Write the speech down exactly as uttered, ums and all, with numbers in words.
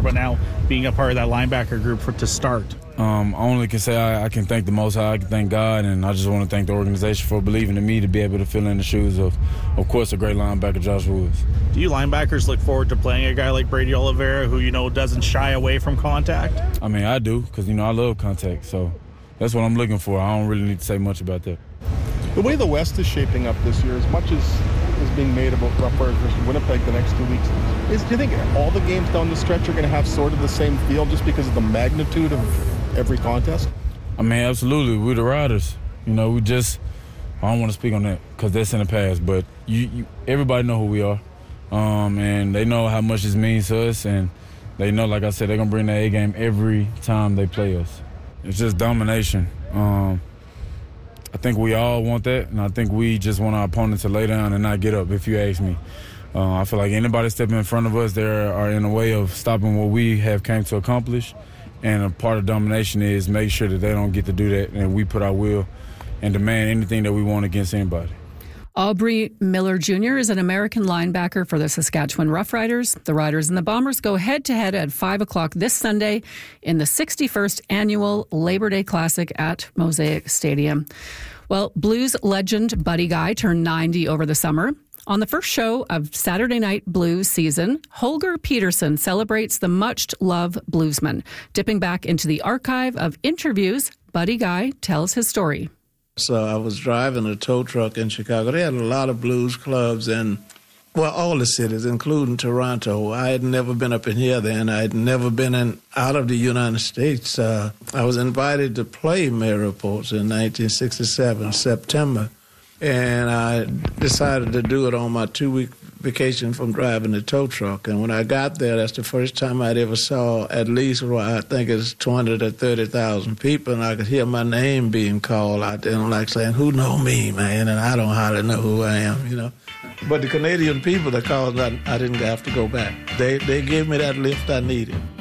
about now being a part of that linebacker group for, to start? Um, I only can say I, I can thank the Most High, I can thank God, and I just want to thank the organization for believing in me to be able to fill in the shoes of, of course, a great linebacker, Josh Woods. Do you linebackers look forward to playing a guy like Brady Oliveira who, you know, doesn't shy away from contact? I mean, I do, because, you know, I love contact, so that's what I'm looking for. I don't really need to say much about that. The way the West is shaping up this year, as much as is being made about Rough Riders versus Winnipeg the next two weeks, is do you think all the games down the stretch are going to have sort of the same feel just because of the magnitude of every contest? I mean, absolutely. We're the Riders. You know, we just, I don't want to speak on that because that's in the past, but you, you, everybody know who we are, um, and they know how much this means to us, and they know, like I said, they're going to bring the A game every time they play us. It's just domination. Um, I think we all want that, and I think we just want our opponent to lay down and not get up, if you ask me. Uh, I feel like anybody stepping in front of us, they are in a way of stopping what we have came to accomplish, and a part of domination is make sure that they don't get to do that, and we put our will and demand anything that we want against anybody. Aubrey Miller Junior is an American linebacker for the Saskatchewan Roughriders. The Riders and the Bombers go head-to-head at five o'clock this Sunday in the sixty-first Annual Labor Day Classic at Mosaic Stadium. Well, blues legend Buddy Guy turned ninety over the summer. On the first show of Saturday Night Blues season, Holger Peterson celebrates the much-loved bluesman. Dipping back into the archive of interviews, Buddy Guy tells his story. So I was driving a tow truck in Chicago. They had a lot of blues clubs in, well, all the cities, including Toronto. I had never been up in here then. I had never been in out of the United States. Uh, I was invited to play Maryport in nineteen sixty-seven, September, and I decided to do it on my two-week vacation from driving the tow truck. And when I got there, that's the first time I'd ever saw at least, well, I think it's twenty to thirty thousand people, and I could hear my name being called out there, and I'm like saying, who know me, man? And I don't hardly know who I am, you know. But the Canadian people that called, I, I didn't have to go back. They, they gave me that lift I needed.